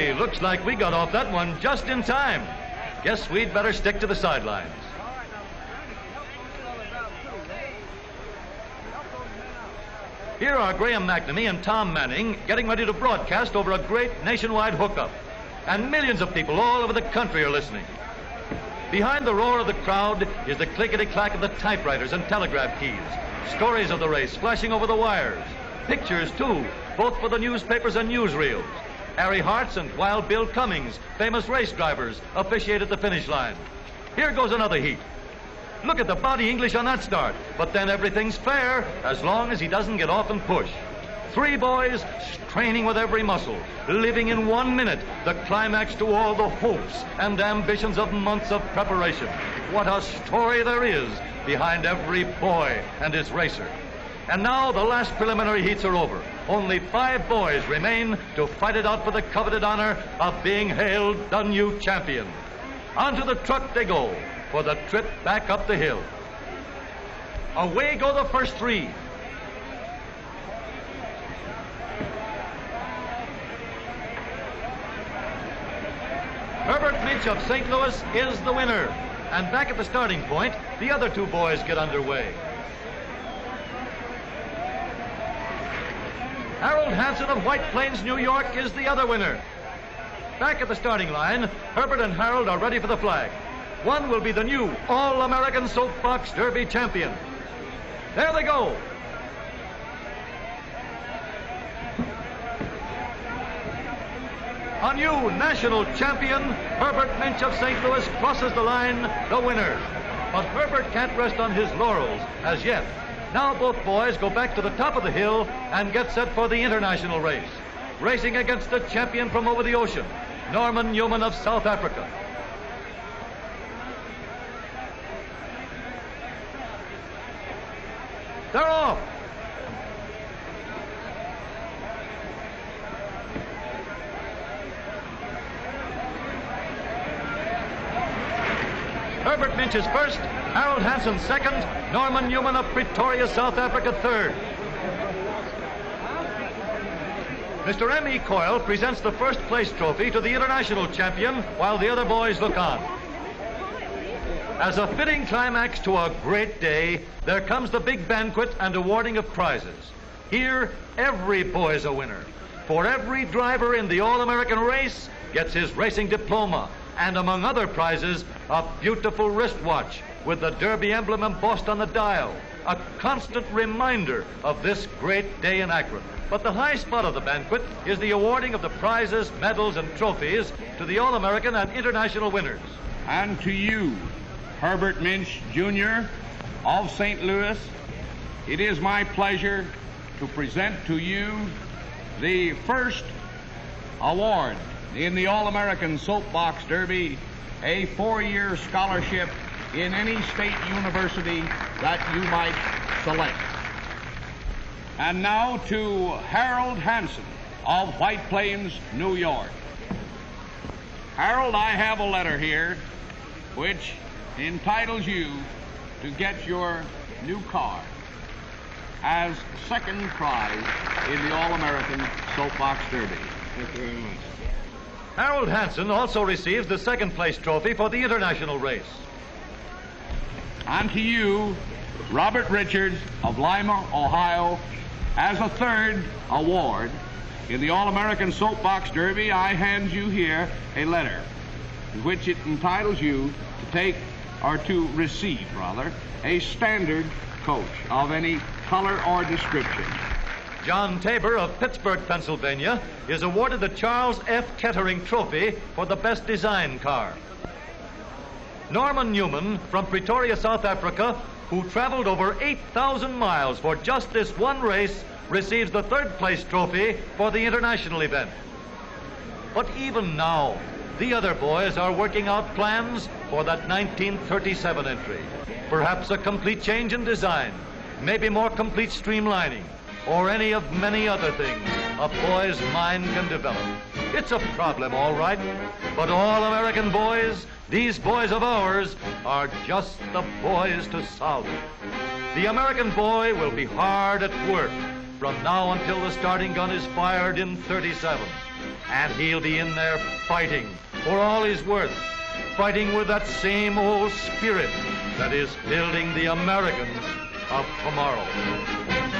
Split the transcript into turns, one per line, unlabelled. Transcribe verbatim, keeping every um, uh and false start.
Hey, looks like we got off that one just in time. Guess we'd better stick to the sidelines. Here are Graham McNamee and Tom Manning getting ready to broadcast over a great nationwide hookup. And millions of people all over the country are listening. Behind the roar of the crowd is the clickety-clack of the typewriters and telegraph keys. Stories of the race flashing over the wires. Pictures, too, both for the newspapers and newsreels. Harry Hartz and Wild Bill Cummings, famous race drivers, officiate at the finish line. Here goes another heat. Look at the body English on that start. But then everything's fair as long as he doesn't get off and push. Three boys straining with every muscle, living in one minute the climax to all the hopes and ambitions of months of preparation. What a story there is behind every boy and his racer. And now the last preliminary heats are over. Only five boys remain to fight it out for the coveted honor of being hailed the new champion. Onto the truck they go for the trip back up the hill. Away go the first three. Herbert Minch of Saint Louis is the winner. And back at the starting point, the other two boys get underway. Harold Hansen of White Plains, New York is the other winner. Back at the starting line, Herbert and Harold are ready for the flag. One will be the new All-American Soapbox Derby champion. There they go. A new national champion, Herbert Minch of Saint Louis, crosses the line, the winner. But Herbert can't rest on his laurels as yet. Now both boys go back to the top of the hill and get set for the international race. Racing against the champion from over the ocean, Norman Newman of South Africa. They're off. Herbert Minch is first, Harold Hansen second, Norman Newman of Pretoria, South Africa third. Mister M E. Coyle presents the first place trophy to the international champion while the other boys look on. As a fitting climax to a great day, there comes the big banquet and awarding of prizes. Here, every boy's a winner. For every driver in the All-American race gets his racing diploma, and among other prizes, a beautiful wristwatch with the Derby emblem embossed on the dial, a constant reminder of this great day in Akron. But the high spot of the banquet is the awarding of the prizes, medals, and trophies to the All-American and international winners.
And to you, Herbert Minch, Junior of Saint Louis, it is my pleasure to present to you the first award in the All-American Soapbox Derby, a four-year scholarship in any state university that you might select. And now to Harold Hansen of White Plains, New York. Harold, I have a letter here which entitles you to get your new car as second prize in the All-American Soapbox Derby.
Thank you very much.
Harold Hansen also receives the second place trophy for the international race.
And to you, Robert Richards of Lima, Ohio, as a third award in the All-American Soapbox Derby, I hand you here a letter in which it entitles you to take, or to receive, rather, a standard coach of any color or description.
John Tabor of Pittsburgh, Pennsylvania, is awarded the Charles F. Kettering Trophy for the best design car. Norman Newman from Pretoria, South Africa, who traveled over eight thousand miles for just this one race, receives the third place trophy for the international event. But even now, the other boys are working out plans for that nineteen thirty-seven entry. Perhaps a complete change in design, maybe more complete streamlining, or any of many other things a boy's mind can develop. It's a problem, all right, but all American boys, these boys of ours, are just the boys to solve it. The American boy will be hard at work from now until the starting gun is fired in thirty-seven. And he'll be in there fighting for all he's worth, fighting with that same old spirit that is building the Americans of tomorrow.